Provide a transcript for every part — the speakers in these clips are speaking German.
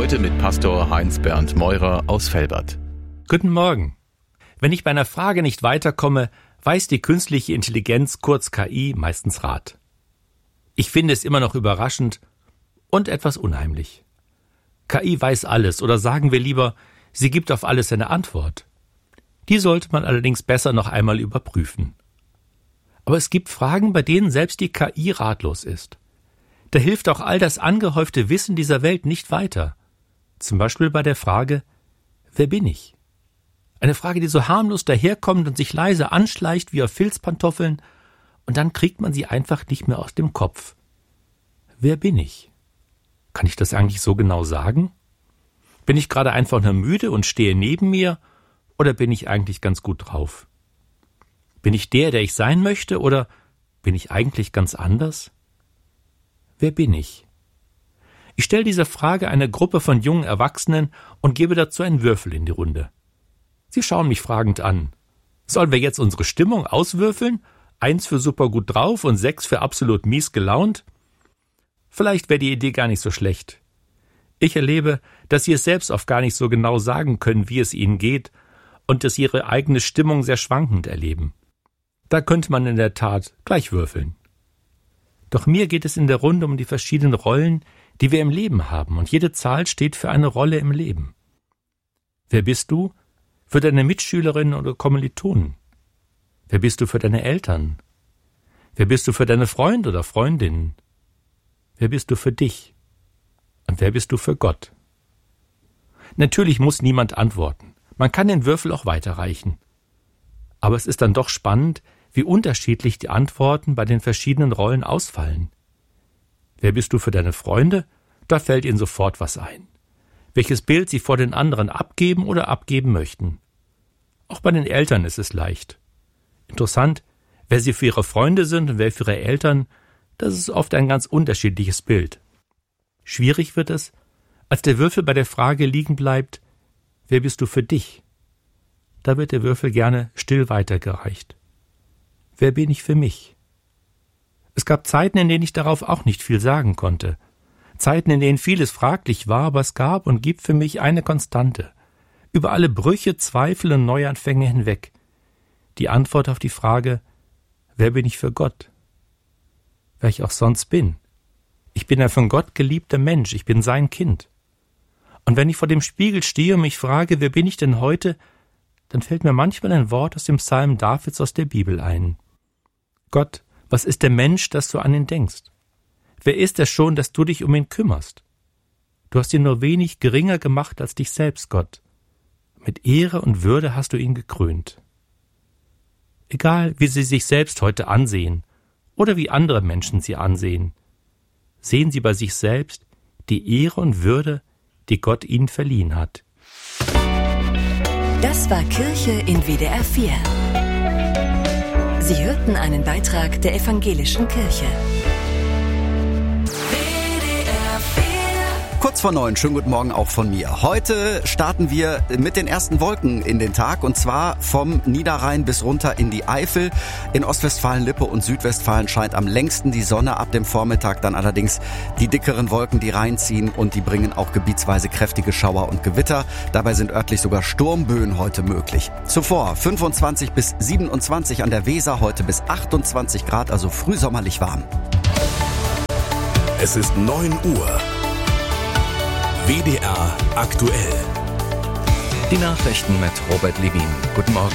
Heute mit Pastor Heinz-Bernd Meurer aus Velbert. Guten Morgen. Wenn ich bei einer Frage nicht weiterkomme, weiß die künstliche Intelligenz, kurz KI, meistens Rat. Ich finde es immer noch überraschend und etwas unheimlich. KI weiß alles, oder sagen wir lieber, sie gibt auf alles eine Antwort. Die sollte man allerdings besser noch einmal überprüfen. Aber es gibt Fragen, bei denen selbst die KI ratlos ist. Da hilft auch all das angehäufte Wissen dieser Welt nicht weiter. Zum Beispiel bei der Frage, wer bin ich? Eine Frage, die so harmlos daherkommt und sich leise anschleicht wie auf Filzpantoffeln, und dann kriegt man sie einfach nicht mehr aus dem Kopf. Wer bin ich? Kann ich das eigentlich so genau sagen? Bin ich gerade einfach nur müde und stehe neben mir, oder bin ich eigentlich ganz gut drauf? Bin ich der ich sein möchte, oder bin ich eigentlich ganz anders? Wer bin ich? Ich stelle diese Frage einer Gruppe von jungen Erwachsenen und gebe dazu einen Würfel in die Runde. Sie schauen mich fragend an. Sollen wir jetzt unsere Stimmung auswürfeln? 1 für super gut drauf und 6 für absolut mies gelaunt? Vielleicht wäre die Idee gar nicht so schlecht. Ich erlebe, dass Sie es selbst oft gar nicht so genau sagen können, wie es Ihnen geht, und dass Sie Ihre eigene Stimmung sehr schwankend erleben. Da könnte man in der Tat gleich würfeln. Doch mir geht es in der Runde um die verschiedenen Rollen, die wir im Leben haben, und jede Zahl steht für eine Rolle im Leben. Wer bist du? Für deine Mitschülerinnen oder Kommilitonen? Wer bist du für deine Eltern? Wer bist du für deine Freunde oder Freundinnen? Wer bist du für dich? Und wer bist du für Gott? Natürlich muss niemand antworten. Man kann den Würfel auch weiterreichen. Aber es ist dann doch spannend, wie unterschiedlich die Antworten bei den verschiedenen Rollen ausfallen. Wer bist du für deine Freunde? Da fällt ihnen sofort was ein. Welches Bild sie vor den anderen abgeben oder abgeben möchten. Auch bei den Eltern ist es leicht. Interessant, wer sie für ihre Freunde sind und wer für ihre Eltern, das ist oft ein ganz unterschiedliches Bild. Schwierig wird es, als der Würfel bei der Frage liegen bleibt, wer bist du für dich? Da wird der Würfel gerne still weitergereicht. Wer bin ich für mich? Es gab Zeiten, in denen ich darauf auch nicht viel sagen konnte. Zeiten, in denen vieles fraglich war, aber es gab und gibt für mich eine Konstante. Über alle Brüche, Zweifel und Neuanfänge hinweg. Die Antwort auf die Frage, wer bin ich für Gott? Wer ich auch sonst bin. Ich bin ein von Gott geliebter Mensch, ich bin sein Kind. Und wenn ich vor dem Spiegel stehe und mich frage, wer bin ich denn heute, dann fällt mir manchmal ein Wort aus dem Psalm Davids aus der Bibel ein. Gott, was ist der Mensch, dass du an ihn denkst? Wer ist es schon, dass du dich um ihn kümmerst? Du hast ihn nur wenig geringer gemacht als dich selbst, Gott. Mit Ehre und Würde hast du ihn gekrönt. Egal, wie Sie sich selbst heute ansehen oder wie andere Menschen Sie ansehen, sehen Sie bei sich selbst die Ehre und Würde, die Gott Ihnen verliehen hat. Das war Kirche in WDR 4. Sie hörten einen Beitrag der Evangelischen Kirche. Kurz vor 9, schönen guten Morgen auch von mir. Heute starten wir mit den ersten Wolken in den Tag, und zwar vom Niederrhein bis runter in die Eifel. In Ostwestfalen-Lippe und Südwestfalen scheint am längsten die Sonne, ab dem Vormittag dann allerdings die dickeren Wolken, die reinziehen, und die bringen auch gebietsweise kräftige Schauer und Gewitter. Dabei sind örtlich sogar Sturmböen heute möglich. Zuvor 25 bis 27 an der Weser, heute bis 28 Grad, also frühsommerlich warm. Es ist 9 Uhr. WDR aktuell. Die Nachrichten mit Robert Levin. Guten Morgen.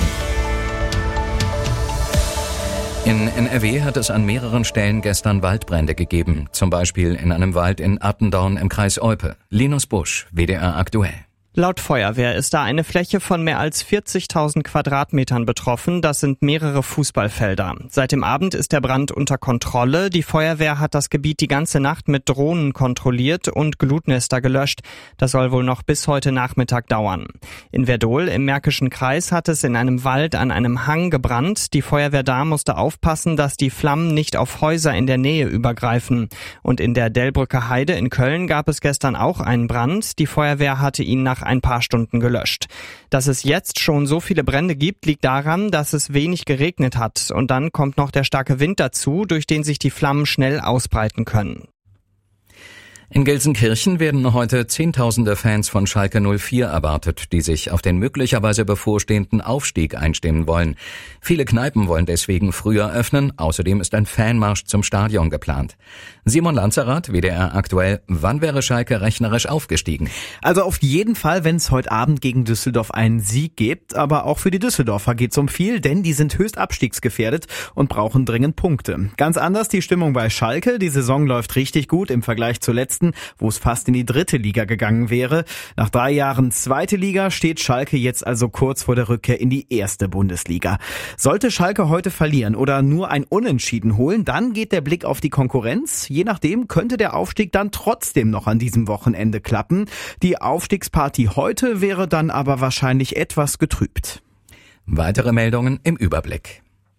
In NRW hat es an mehreren Stellen gestern Waldbrände gegeben. Zum Beispiel in einem Wald in Attendorn im Kreis Olpe. Linus Busch, WDR aktuell. Laut Feuerwehr ist da eine Fläche von mehr als 40.000 Quadratmetern betroffen. Das sind mehrere Fußballfelder. Seit dem Abend ist der Brand unter Kontrolle. Die Feuerwehr hat das Gebiet die ganze Nacht mit Drohnen kontrolliert und Glutnester gelöscht. Das soll wohl noch bis heute Nachmittag dauern. In Werdohl im Märkischen Kreis hat es in einem Wald an einem Hang gebrannt. Die Feuerwehr da musste aufpassen, dass die Flammen nicht auf Häuser in der Nähe übergreifen. Und in der Delbrücker Heide in Köln gab es gestern auch einen Brand. Die Feuerwehr hatte ihn nach ein paar Stunden gelöscht. Dass es jetzt schon so viele Brände gibt, liegt daran, dass es wenig geregnet hat. Und dann kommt noch der starke Wind dazu, durch den sich die Flammen schnell ausbreiten können. In Gelsenkirchen werden heute Zehntausende Fans von Schalke 04 erwartet, die sich auf den möglicherweise bevorstehenden Aufstieg einstimmen wollen. Viele Kneipen wollen deswegen früher öffnen, außerdem ist ein Fanmarsch zum Stadion geplant. Simon Lanzerath, WDR aktuell, wann wäre Schalke rechnerisch aufgestiegen? Also auf jeden Fall, wenn es heute Abend gegen Düsseldorf einen Sieg gibt, aber auch für die Düsseldorfer geht's um viel, denn die sind höchst abstiegsgefährdet und brauchen dringend Punkte. Ganz anders die Stimmung bei Schalke, die Saison läuft richtig gut im Vergleich zur letzten, wo es fast in die 3. Liga gegangen wäre. Nach 3 Jahren 2. Liga steht Schalke jetzt also kurz vor der Rückkehr in die 1. Bundesliga. Sollte Schalke heute verlieren oder nur ein Unentschieden holen, dann geht der Blick auf die Konkurrenz. Je nachdem könnte der Aufstieg dann trotzdem noch an diesem Wochenende klappen. Die Aufstiegsparty heute wäre dann aber wahrscheinlich etwas getrübt. Weitere Meldungen im Überblick.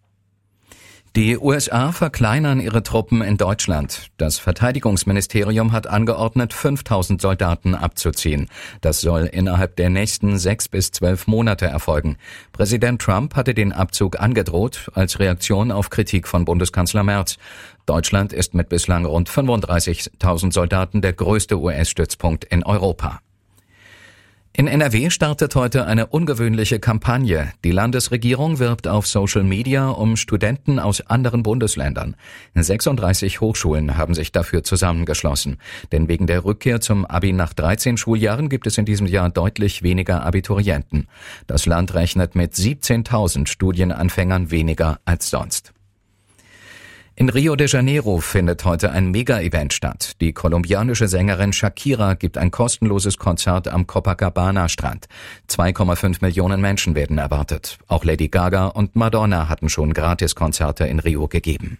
Die USA verkleinern ihre Truppen in Deutschland. Das Verteidigungsministerium hat angeordnet, 5.000 Soldaten abzuziehen. Das soll innerhalb der nächsten 6 bis 12 Monate erfolgen. Präsident Trump hatte den Abzug angedroht als Reaktion auf Kritik von Bundeskanzler Merz. Deutschland ist mit bislang rund 35.000 Soldaten der größte US-Stützpunkt in Europa. In NRW startet heute eine ungewöhnliche Kampagne. Die Landesregierung wirbt auf Social Media um Studenten aus anderen Bundesländern. 36 Hochschulen haben sich dafür zusammengeschlossen. Denn wegen der Rückkehr zum Abi nach 13 Schuljahren gibt es in diesem Jahr deutlich weniger Abiturienten. Das Land rechnet mit 17.000 Studienanfängern weniger als sonst. In Rio de Janeiro findet heute ein Mega-Event statt. Die kolumbianische Sängerin Shakira gibt ein kostenloses Konzert am Copacabana-Strand. 2,5 Millionen Menschen werden erwartet. Auch Lady Gaga und Madonna hatten schon Gratiskonzerte in Rio gegeben.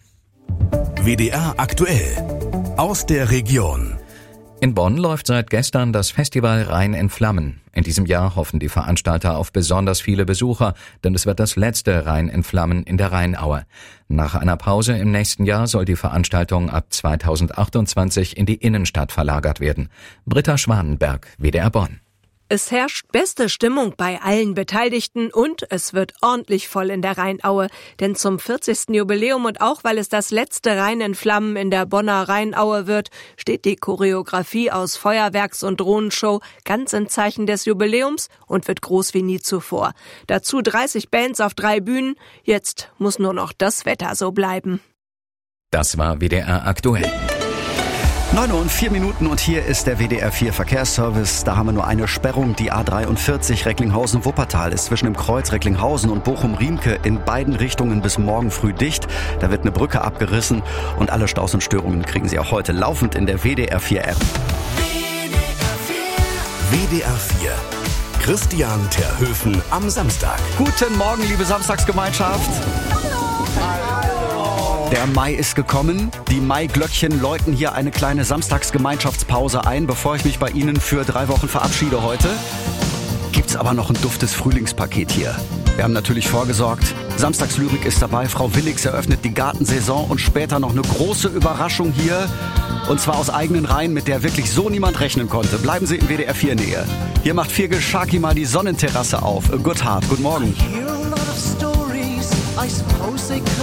WDR aktuell. Aus der Region. In Bonn läuft seit gestern das Festival Rhein in Flammen. In diesem Jahr hoffen die Veranstalter auf besonders viele Besucher, denn es wird das letzte Rhein in Flammen in der Rheinaue. Nach einer Pause im nächsten Jahr soll die Veranstaltung ab 2028 in die Innenstadt verlagert werden. Britta Schwanenberg, WDR Bonn. Es herrscht beste Stimmung bei allen Beteiligten und es wird ordentlich voll in der Rheinaue. Denn zum 40. Jubiläum und auch weil es das letzte Rhein in Flammen in der Bonner Rheinaue wird, steht die Choreografie aus Feuerwerks- und Drohnenshow ganz im Zeichen des Jubiläums und wird groß wie nie zuvor. Dazu 30 Bands auf 3 Bühnen. Jetzt muss nur noch das Wetter so bleiben. Das war WDR aktuell. 9:04 und hier ist der WDR 4 Verkehrsservice. Da haben wir nur eine Sperrung. Die A43 Recklinghausen-Wuppertal ist zwischen dem Kreuz Recklinghausen und Bochum-Riemke in beiden Richtungen bis morgen früh dicht. Da wird eine Brücke abgerissen und alle Staus und Störungen kriegen Sie auch heute laufend in der WDR 4 App. WDR 4. Christian Terhöfen am Samstag. Guten Morgen, liebe Samstagsgemeinschaft. Der Mai ist gekommen. Die Maiglöckchen läuten hier eine kleine Samstagsgemeinschaftspause ein. Bevor ich mich bei Ihnen für 3 Wochen verabschiede heute, gibt's aber noch ein duftes Frühlingspaket hier. Wir haben natürlich vorgesorgt. Samstagslyrik ist dabei. Frau Willigs eröffnet die Gartensaison und später noch eine große Überraschung hier. Und zwar aus eigenen Reihen, mit der wirklich so niemand rechnen konnte. Bleiben Sie in WDR 4 Nähe. Hier macht Virgil Sharkey mal die Sonnenterrasse auf. A Good Heart. Guten Morgen.